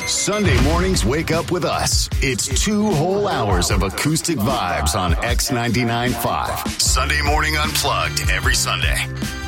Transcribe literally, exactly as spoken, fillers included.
Sunday mornings wake up with us. It's two whole hours of acoustic vibes on X ninety-nine point five. Sunday Morning Unplugged every Sunday.